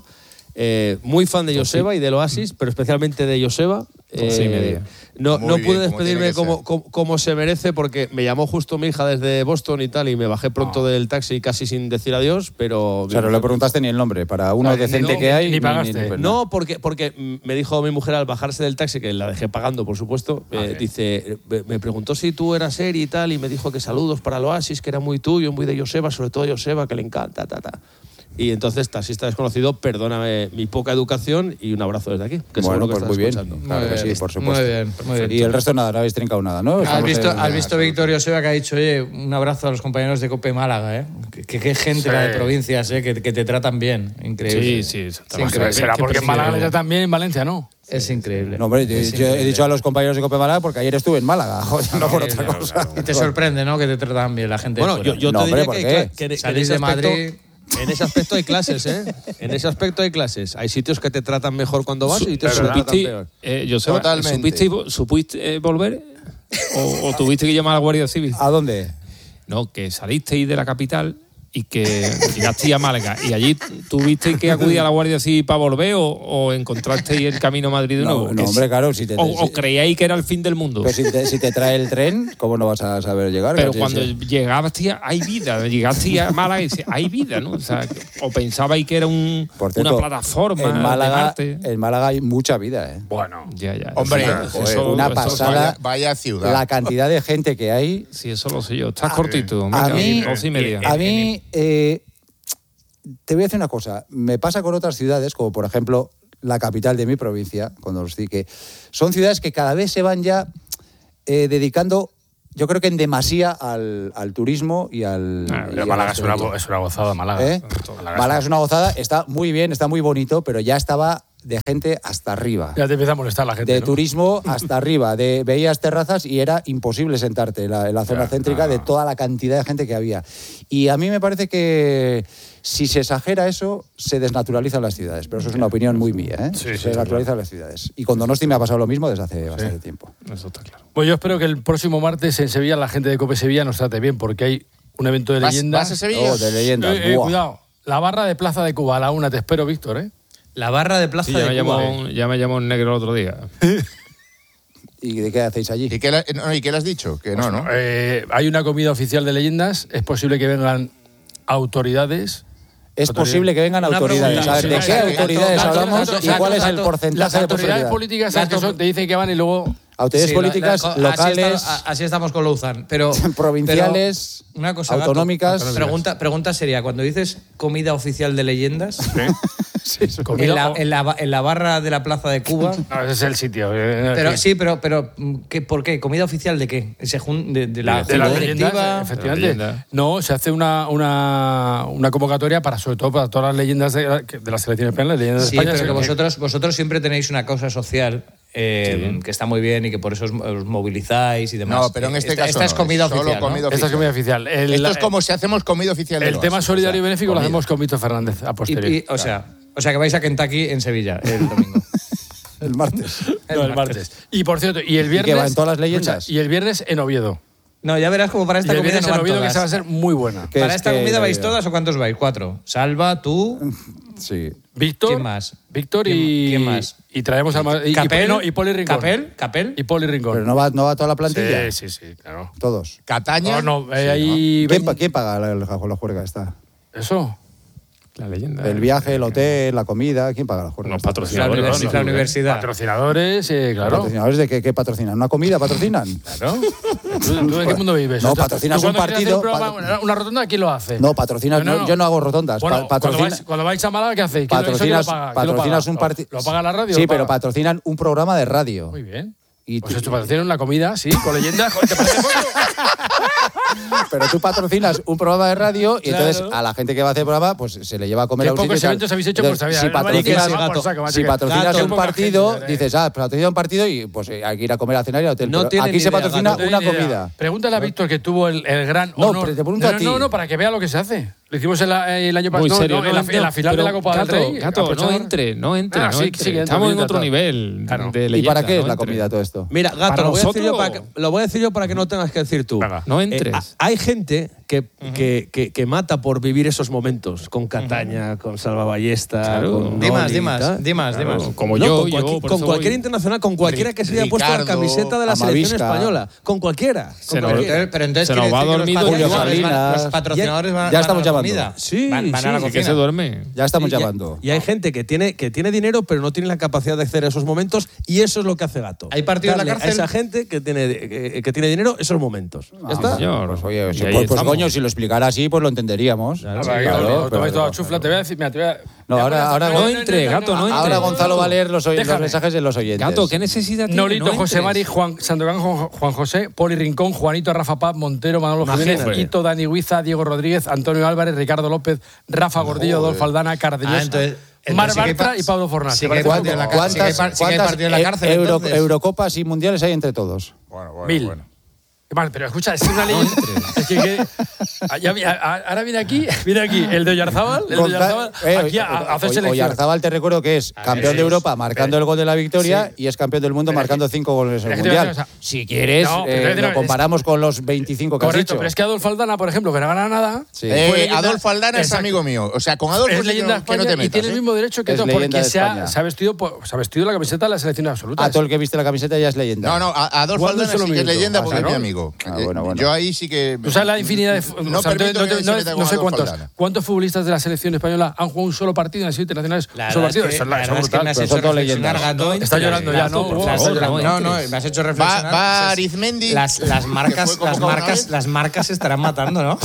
H: Muy fan de Joseba y del Oasis, pero especialmente de Joseba.
D: 12:30.
H: No
E: Muy bien,
H: pude
E: como tiene
H: despedirme
E: que
H: como se merece, porque me llamó justo mi hija desde Boston y tal, y me bajé pronto del taxi casi sin decir adiós, pero...
A: O sea, no le preguntaste ni el nombre. Para uno decente
B: no,
A: que hay...
B: ni pagaste.
H: No, porque me dijo mi mujer al bajarse del taxi, que la dejé pagando, por supuesto, dice, me preguntó si tú eras Eri y tal, y me dijo que saludos para el Oasis, que era muy tuyo, muy de Joseba, sobre todo Joseba, que le encanta, Y entonces, taxista desconocido, perdóname mi poca educación y un abrazo desde aquí. Que
A: Bueno,
H: seguro que
A: pues muy
H: estás
A: bien.
H: escuchando.
A: Claro que sí, por supuesto.
F: Muy bien.
A: Y el resto nada, no habéis trincado nada, ¿no?
F: ¿Has visto Víctor Joseba que ha dicho, oye, un abrazo a los compañeros de Cope Málaga, ¿eh? Qué gente la de provincias, ¿eh? Que te tratan bien. Increíble.
D: Sí, está
F: Sí, increíble.
B: Será porque en Málaga le tratan bien, en Valencia no.
F: Es increíble.
A: No, hombre,
F: Es
A: yo he
F: increíble.
A: dicho a los compañeros de Cope Málaga porque ayer estuve en Málaga, joder, no por otra cosa.
F: Y te sorprende, ¿no? Que te tratan bien la gente de
H: Bueno,
F: fuera.
H: yo
A: No,
H: te
A: hombre,
H: diría
A: ¿por
H: que,
A: qué?
H: en
F: Salís
H: ese
F: de
H: aspecto,
F: Madrid.
H: en ese aspecto hay clases, ¿eh? En ese aspecto hay clases. Hay sitios que te tratan mejor cuando vas y sitios que te tratan peor.
D: Joseba,
E: Totalmente.
D: ¿supiste volver? ¿O tuviste que llamar a la Guardia Civil?
A: ¿A dónde?
D: No, que salisteis de la capital y que llegasteis a Málaga. ¿Y allí tuvisteis que acudir a la Guardia Civil para volver o encontrasteis el camino a Madrid de nuevo?
A: No, hombre, claro. Si te,
D: ¿O creíais que era el fin del mundo?
A: pero si te trae el tren, ¿cómo no vas a saber llegar?
D: Pero
A: Sí,
D: cuando
A: sí.
D: llegaste, hay vida. Llegaste a Málaga y dices, hay vida, ¿no? O sea, o pensabais que era
A: Por cierto,
D: una plataforma
A: en Málaga,
D: de Marte.
A: en Málaga hay mucha vida, ¿eh?
B: Bueno.
D: Ya.
E: Hombre,
A: Joder, una pasada.
E: Vaya ciudad.
A: La cantidad de gente que hay.
D: Sí, eso lo sé yo. Estás cortito.
A: A
D: Venga,
A: mí,
D: 12:30.
A: a mí te voy a decir una cosa. Me pasa con otras ciudades, como por ejemplo la capital de mi provincia, cuando os di que son ciudades que cada vez se van ya dedicando, yo creo que en demasía al turismo y al... y al
B: Málaga es una
A: hostelería.
B: gozada, Málaga.
A: ¿Eh? Málaga es una gozada, está muy bien, está muy bonito, pero ya estaba de gente hasta arriba.
B: Ya te empieza a molestar la gente,
A: De
B: ¿no?
A: turismo hasta arriba. Veías terrazas y era imposible sentarte en la zona céntrica de toda la cantidad de gente que había. Y a mí me parece que si se exagera eso, se desnaturalizan las ciudades. Pero eso es una opinión muy mía, ¿eh?
B: Sí,
A: se desnaturalizan las ciudades. Y con Donosti me ha pasado lo mismo desde hace bastante tiempo.
D: Eso está claro.
B: Pues yo espero que el próximo martes en Sevilla la gente de Cope Sevilla nos trate bien, porque hay un evento de leyendas.
E: ¿Vas a Sevilla?
A: Oh, de leyendas. Buah.
B: Cuidado. La barra de Plaza de Cuba a la 1, te espero, Víctor, ¿eh?
F: La barra de Plaza
D: Sí, ya
F: de
D: me,
F: Cuba.
D: ya me llamó un negro el otro día.
A: ¿Y de qué hacéis allí?
E: ¿Y qué le has dicho? Que no, ¿no?
B: Hay una comida oficial de leyendas. Es posible que vengan autoridades.
A: Es posible que vengan
F: Una
A: autoridades.
F: pregunta.
A: A ver, ¿de
F: Sí,
A: qué
F: gato,
A: autoridades
F: gato,
A: hablamos
F: gato,
A: y cuál es el
F: gato.
A: porcentaje
B: Las
A: de
B: autoridades
A: posibilidad?
B: políticas, ¿sabes qué son? Te dicen que van y luego...
A: Autoridades
F: Sí,
A: políticas locales,
F: Así estamos con Louzan. Pero,
A: provinciales,
F: pero una cosa, Gato,
A: autonómicas.
F: pregunta seria. Cuando dices comida oficial de leyendas,
B: Comida o-
F: en la barra de la Plaza de Cuba...
B: No, ese es el sitio.
F: Pero sí, pero ¿por qué? ¿Comida oficial de qué? ¿De la
B: de las
F: junta
B: leyendas,
F: directiva?
B: efectivamente.
D: De la leyenda.
B: No, se hace una convocatoria para, sobre todo, para todas las leyendas de la selección española, las leyendas
F: Sí,
B: de España.
F: pero que
B: sí.
F: vosotros siempre tenéis una causa social que está muy bien y que por eso os movilizáis y demás.
E: No, pero en este caso
F: esta es comida
E: solo
F: oficial, ¿no?
E: comida
B: Esta es comida oficial.
E: Esto es como si hacemos comida oficial del
B: El tema
E: Barça,
B: solidario y
E: o sea,
B: benéfico lo
E: comida.
B: hacemos con Víctor Fernández a posteriori.
F: O sea que vais a Kentucky en Sevilla el domingo.
A: El martes.
B: No, el martes. Y por cierto, y el viernes.
A: que va en todas las leyendas?
B: Escucha, y el viernes en Oviedo.
F: No, ya verás como para
B: Y
F: esta
B: el
F: comida
B: viernes
F: no
B: en
F: van
B: Oviedo que
F: todas.
B: se va a ser muy buena.
A: ¿Qué
F: ¿Para
A: es
F: esta
A: que-
F: comida vais todas o cuántos vais? 4. Salva, tú,
A: Sí.
B: Víctor.
F: ¿Quién más?
B: Víctor y.
F: ¿Quién más?
B: Y traemos al.
F: Capel,
B: y Poli Rincón.
F: Capel.
B: Y Poli Rincón.
A: Pero no va toda la plantilla.
B: Sí, claro.
A: Todos.
E: Cataña.
B: No, ahí.
A: ¿Quién paga la juerga esta?
B: Eso.
D: La leyenda.
A: El viaje, el hotel, la comida, ¿quién paga la juerga?
D: Unos
F: La
D: patrocinadores.
F: universidad.
B: Patrocinadores, claro.
A: ¿Patrocinadores de qué patrocinan? ¿Una comida patrocinan?
B: Claro. ¿Tú en qué mundo vives?
A: No,
B: ¿Tú
A: patrocinas
B: cuando
A: un
B: quieres hacer
A: partido-
B: programa, una rotonda, ¿quién lo hace?
A: No, patrocinas.
B: No.
A: Yo no hago rotondas.
B: Bueno, cuando vais a Málaga, ¿qué hacéis? ¿Quién
A: Patrocinas,
B: lo paga?
A: patrocinas un partido.
B: ¿Lo paga la radio?
A: Sí,
B: ¿Lo
A: pero
B: paga?
A: patrocinan un programa de radio.
B: Muy bien.
A: Y
B: Pues
A: tú-
B: esto patrocinan una comida, sí, con leyendas. Joder, ¿te parece poco?
A: Pero tú patrocinas un programa de radio y
B: Claro.
A: entonces a la gente que va a hacer el programa pues se le lleva a comer
B: Qué
A: a un sitio.
B: pocos
A: y tal.
B: eventos habéis hecho por
A: Entonces,
B: esta vida.
A: si
B: No me digas,
A: patrocinas,
B: va por saco, macho,
A: si
B: que-
A: patrocinas
B: Gato.
A: un
B: Poca
A: partido,
B: gente,
A: dices, patrocina un partido y pues hay que ir a comer a cenar y al hotel.
H: No
A: Pero
H: tiene
A: aquí
H: ni
A: se
H: idea,
A: patrocina
B: No tengo
A: una
B: ni idea.
A: comida.
B: Pregúntale a Víctor que tuvo el gran
A: No,
B: honor.
A: pero te pregunto a ti.
B: No, para que vea lo que se hace. Lo hicimos el año
D: Muy
B: pasado.
D: serio,
B: en la final de la Copa del Rey.
D: Gato, no
B: aprovechador.
D: entre, no entre.
B: Ah,
D: no
B: sí,
D: entre.
B: sí, que entra,
D: Estamos en
B: entra,
D: otro
B: tal.
D: nivel
B: Claro.
D: de
A: ¿Y
D: leyenda.
A: para qué es
D: no
A: la
D: entre.
A: comida todo esto?
H: Mira, Gato,
D: Para
H: lo voy a decir yo
D: nosotros-
H: lo voy a decir yo para que no tengas que decir tú.
B: Venga.
D: No entres.
H: Hay gente que mata por vivir esos momentos con Cataña, con Salva Ballesta,
D: Claro.
H: con
F: Di más,
H: Noli y tal.
F: Dimas.
D: Como
H: No,
D: yo,
H: con,
D: yo, por
H: con
D: eso
H: cualquier
D: voy.
H: internacional, con cualquiera que se haya puesto la
E: Ricardo,
H: camiseta de la selección
A: Amavisca.
H: española, con cualquiera.
D: Se
H: con
D: nos-
H: cualquiera.
F: Pero entonces
D: Se nos
F: quiere
D: va
F: decir
D: dormido
F: que
A: Julio
F: los
A: Salinas.
F: patrocinadores van
A: Ya
F: a
A: estamos
F: la
A: llamando.
F: comida.
H: Sí,
F: van a
H: sí,
F: la
H: sí,
D: Que se
F: cocina.
D: duerme.
A: Ya estamos
H: Y hay-
A: llamando.
H: Y hay gente que tiene dinero, pero no tiene la capacidad de acceder a esos momentos, y eso es lo que hace Gato.
F: ¿Hay partido en la
H: Darle
F: cárcel?
H: A esa gente que tiene dinero, esos momentos. ¿Ya está?
D: Señor.
A: Pues oye,
D: Y
A: si-
D: ahí
A: pues
D: estamos.
A: coño, si lo explicara así, pues lo entenderíamos.
H: Claro.
A: Claro,
B: Tomáis
A: pero-
B: toda chufla, te voy a decir, mira, te voy a...
A: No, ahora
D: No entre, Gato, no entre.
A: Ahora Gonzalo va a leer los
B: Déjame.
A: mensajes de los oyentes.
D: Gato, ¿qué necesidad tiene?
B: Nolito,
D: No
B: José
D: entres.
B: Mari, Juan Sandokan, Juan José, Poli Rincón, Juanito, Rafa Paz, Montero, Manolo Jiménez,
H: Imagínate.
B: Ito, Dani Huiza, Diego Rodríguez, Antonio Álvarez, Ricardo López, Rafa Gordillo, Adolfo Aldana, Cardeñosa, Mar
F: sí que hay
B: Bartra y Pablo Fornás.
F: sí
B: ¿Te
F: que hay
B: parece
F: partido en la
B: poco?
F: cárcel. Sí que hay partido en la cárcel, entonces.
A: Eurocopas y mundiales hay entre todos?
B: Mil. Vale, pero escucha, es una ley. Es que ahora viene aquí el de Oyarzábal, aquí a hacer selección.
A: Oyarzábal te recuerdo que es campeón de Europa marcando el gol de la victoria y es campeón del mundo marcando 5 goles en el
B: es que te voy a
A: mundial.
B: decir una cosa.
A: Si quieres,
B: No, pero te voy a decir
A: lo
B: una-
A: comparamos con los 25 que has
B: Correcto,
A: dicho.
B: pero es que Adolfo Aldana, por ejemplo, que no gana nada.
A: Sí.
B: fue leyenda-
E: Adolfo Aldana es
B: Exacto.
E: amigo mío. O sea, con Adolfo
B: Es
E: sí
B: leyenda de
E: que no
B: España
E: te
B: y
E: metas.
B: tiene el mismo derecho que
A: Es
B: todo,
A: leyenda
B: porque
A: de España.
B: se ha vestido la camiseta de la selección absoluta.
A: A todo el que viste la camiseta ya es leyenda.
E: No, Adolfo
B: ¿Cuándo
E: Aldana
B: se lo
E: sí que es
B: miento?
E: leyenda
B: Ah,
E: porque es mi
B: ¿no?
E: amigo.
A: Bueno.
E: Yo ahí sí que...
B: Tú sabes la infinidad de.
E: No
B: o sea,
E: permito que se meta con
B: no sé
E: Adolfo
B: cuántos.
E: Aldana.
B: ¿Cuántos futbolistas de la selección española han jugado un solo partido en las internacionales?
F: La
B: Un solo
F: verdad
B: partido.
F: es que-
B: Eso
F: la
B: es
F: verdad es que
B: brutal.
F: me has
A: Pero
F: hecho
A: son todas
F: reflexionar,
A: leyendas.
F: Gato.
B: Está llorando ya,
D: Gato,
B: ¿no?
D: por
B: Wow.
D: favor,
F: No,
D: no
F: me has hecho reflexionar.
E: Va Arizmendi.
F: Las marcas,
E: que fue convocado una vez.
F: las marcas se estarán matando, ¿no?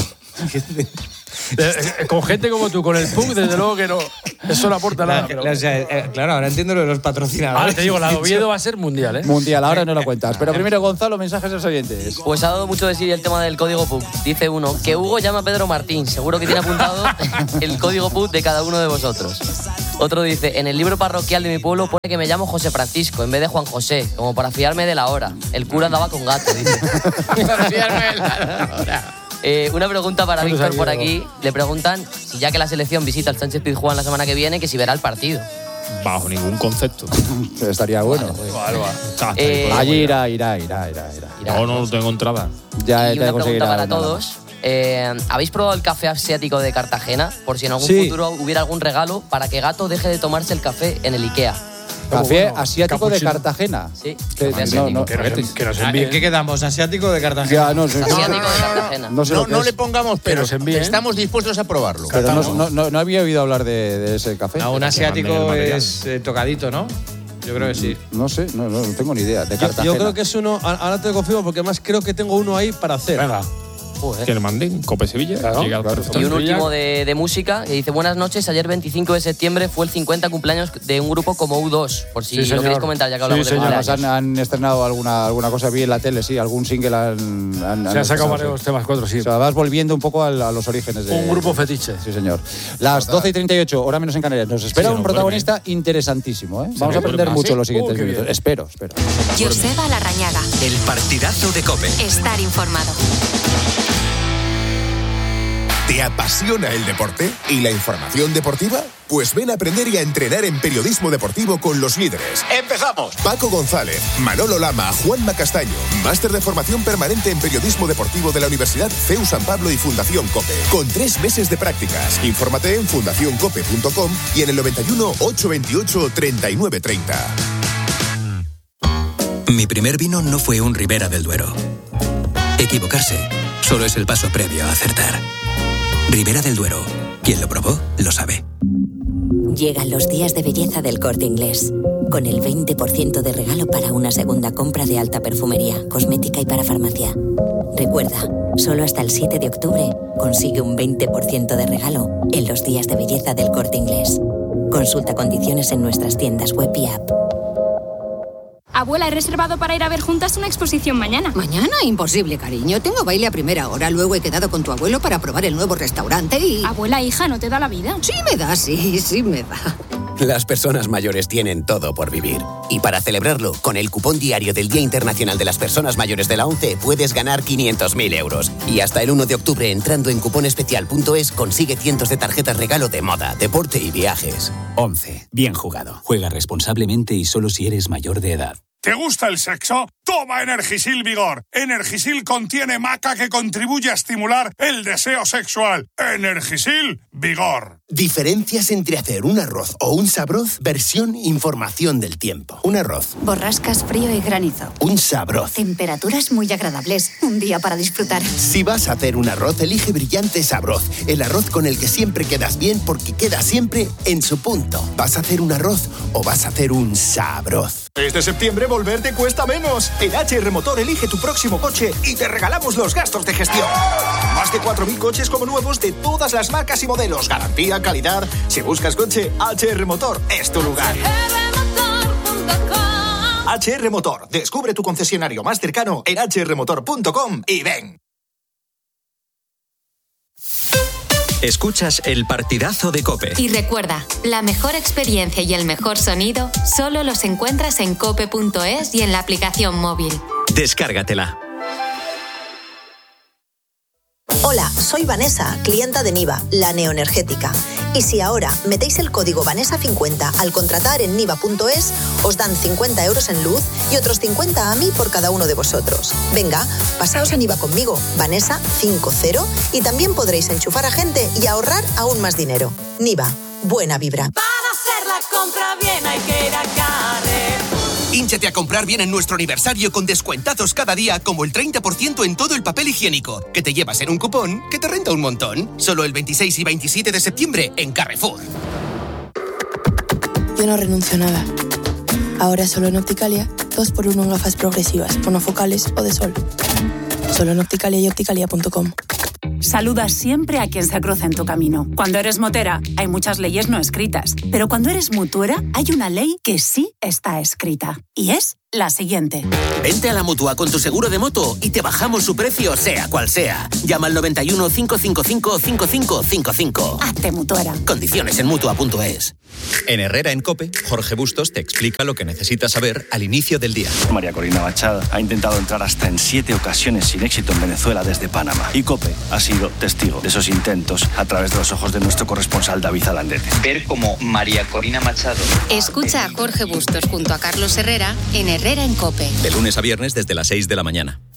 B: Con gente como tú, con el punk, desde luego que no. Eso no aporta nada. Pero...
F: O sea, claro, ahora entiendo lo de los patrocinadores.
B: Ahora te digo, la de Oviedo va a ser mundial, ¿eh?
A: Mundial, ahora no lo cuentas. Pero primero, Gonzalo, mensajes de los oyentes.
I: Pues ha dado mucho de sí el tema del código PUC. Dice uno, que Hugo llama a Pedro Martín. Seguro que tiene apuntado el código PUC de cada uno de vosotros. Otro dice, en el libro parroquial de mi pueblo pone que me llamo José Francisco en vez de Juan José, como para fiarme de la hora. El cura andaba con gato, dice.
F: Para fiarme de la hora.
I: Una pregunta para
B: ¿Cuántos
I: Víctor
B: hay,
I: por
B: Diego?
I: aquí. Le preguntan si ya que la selección visita el Sánchez Pizjuán la semana que viene, que si verá el partido.
D: Bajo ningún concepto.
A: Estaría bueno. Allí irá.
I: Irá.
D: No tengo entrada.
A: Ya
I: Y
A: te
I: una
A: conseguirá
I: pregunta para
A: una.
I: todos. ¿Habéis probado el café asiático de Cartagena? Por si en algún
H: Sí.
I: futuro hubiera algún regalo para que Gato deje de tomarse el café en el Ikea.
A: Café
B: Bueno,
A: asiático
B: capuchino.
A: de Cartagena.
I: Sí,
A: Que-
I: café asiático.
B: Que nos
F: ¿En
B: envíen.
F: qué quedamos? ¿Asiático de Cartagena?
A: Ya, no sé.
I: Asiático de Cartagena.
A: No sé lo que
E: No
A: es.
E: le pongamos pero
B: nos envíen.
E: estamos dispuestos a probarlo.
A: Pero no había oído hablar de ese café.
F: A un
D: manden
F: asiático
D: el material.
F: es tocadito, ¿no? Yo creo que sí.
A: No sé, no tengo ni idea. De
H: Yo
A: Cartagena.
H: creo que es uno, ahora te confirmo porque además creo que tengo uno ahí para hacer.
B: Venga.
D: Que le manden Cope Sevilla.
B: Claro,
I: Y un último de música que dice: buenas noches, ayer 25 de septiembre fue el 50 cumpleaños de un grupo como U2, por si lo queréis comentar ya que hablamos de cumpleaños.
A: Han estrenado alguna cosa, vi en la tele, sí, algún single
B: se han sacado varios temas, 4, sí.
A: O sea, vas volviendo un poco a los orígenes de...
B: Un grupo fetiche.
A: Sí, señor. Las 12:38, hora menos en Canarias. Nos espera un protagonista interesantísimo, ¿eh? Vamos a aprender mucho en los siguientes minutos. Espero.
J: Joseba Larrañaga.
K: El partidazo de COPE.
J: Estar informado.
L: ¿Te apasiona el deporte y la información deportiva? Pues ven a aprender y a entrenar en periodismo deportivo con los líderes.
K: ¡Empezamos!
L: Paco González, Manolo Lama, Juanma Castaño. Máster de formación permanente en periodismo deportivo de la Universidad CEU San Pablo y Fundación COPE. Con 3 meses de prácticas. Infórmate en fundacioncope.com y en el 91 828 3930.
K: Mi primer vino no fue un Ribera del Duero. Equivocarse solo es el paso previo a acertar. Ribera del Duero. Quien lo probó, lo sabe.
J: Llegan los días de belleza del Corte Inglés. Con el 20% de regalo para una segunda compra de alta perfumería, cosmética y para farmacia. Recuerda, solo hasta el 7 de octubre consigue un 20% de regalo en los días de belleza del Corte Inglés. Consulta condiciones en nuestras tiendas web y app.
M: Abuela, he reservado para ir a ver juntas una exposición mañana.
N: ¿Mañana? Imposible, cariño. Tengo baile a primera hora. Luego he quedado con tu abuelo para probar el nuevo restaurante y...
M: Abuela, hija, ¿no te da la vida?
N: Sí me da, sí me da.
O: Las personas mayores tienen todo por vivir. Y para celebrarlo, con el cupón diario del Día Internacional de las Personas Mayores de la ONCE puedes ganar 500.000 euros. Y hasta el 1 de octubre, entrando en cuponespecial.es, consigue cientos de tarjetas regalo de moda, deporte y viajes. ONCE. Bien jugado. Juega responsablemente y solo si eres mayor de edad.
C: ¿Te gusta el sexo? Toma Energisil Vigor. Energisil contiene maca que contribuye a estimular el deseo sexual. Energisil Vigor.
P: Diferencias entre hacer un arroz o un sabroz, versión información del tiempo. Un arroz.
Q: Borrascas, frío y granizo.
P: Un sabroz.
Q: Temperaturas muy agradables. Un día para disfrutar.
P: Si vas a hacer un arroz, elige Brillante Sabroz. El arroz con el que siempre quedas bien porque queda siempre en su punto. ¿Vas a hacer un arroz o vas a hacer un sabroz?
R: Este septiembre volver te cuesta menos. En HR Motor elige tu próximo coche y te regalamos los gastos de gestión. Más de 4.000 coches como nuevos de todas las marcas y modelos. Garantía, calidad. Si buscas coche, HR Motor es tu lugar. HR Motor. Descubre tu concesionario más cercano en hrmotor.com y ven.
K: Escuchas el partidazo de COPE.
J: Y recuerda, la mejor experiencia y el mejor sonido solo los encuentras en cope.es y en la aplicación móvil.
K: Descárgatela.
S: Hola, soy Vanessa, clienta de Niva, la neoenergética. Y si ahora metéis el código Vanessa50 al contratar en niva.es, os dan 50 euros en luz y otros 50 a mí por cada uno de vosotros. Venga, pasaos a Niva conmigo, Vanessa50, y también podréis enchufar a gente y ahorrar aún más dinero. Niva, buena vibra.
T: Para hacer la compra bien hay que ir a Carrefour.
U: Hínchate a comprar bien en nuestro aniversario con descuentazos cada día, como el 30% en todo el papel higiénico, que te llevas en un cupón que te renta un montón. Solo el 26 y 27 de septiembre en Carrefour.
V: Yo no renuncio a nada. Ahora solo en Opticalia, 2x1 en gafas progresivas, monofocales o de sol. Solo en Opticalia y opticalia.com.
W: Saluda siempre a quien se cruza en tu camino. Cuando eres motera, hay muchas leyes no escritas. Pero cuando eres mutuera, hay una ley que sí está escrita. Y es la siguiente.
X: Vente a la Mutua con tu seguro de moto y te bajamos su precio, sea cual sea. Llama al 91 555 5555.
W: Hazte mutuera.
X: Condiciones en Mutua.es.
K: En Herrera en COPE, Jorge Bustos te explica lo que necesitas saber al inicio del día.
Y: María Corina Machado ha intentado entrar hasta en 7 ocasiones sin éxito en Venezuela desde Panamá. Y COPE ha sido testigo de esos intentos a través de los ojos de nuestro corresponsal David Alandete.
Z: Ver cómo María Corina Machado...
J: Escucha a Jorge Bustos junto a Carlos Herrera en Herrera en COPE.
K: De lunes a viernes desde las 6 de la mañana.